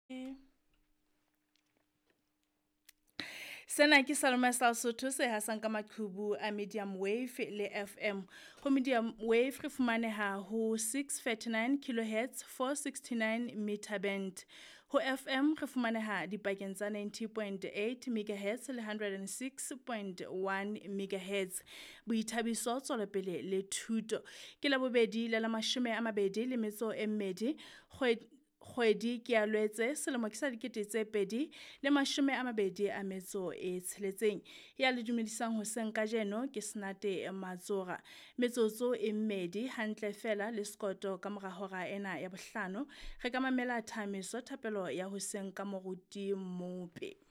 Sena ke Salma sa Lesotho se hasang ka maqhubu a medium wave le FM. Ho medium wave re fumaneha ho 639 kHz 469 meter band. Ho FM re fumaneha dipakeng tsa 90.8 MHz le 106.1 MHz. Boithabiso tswelopele le thuto. Ke la bobedi le la 22 kgwedi ke a Lwetse selemo ke sa 2026 ya le dumedisang hoseng ka jeno ke Senate Matsora metsotso e mmedi hantle fela le skoto ka mora hora ena ya bohlano re ka mamela thamiso thapelo ya hoseng ka moruti mope.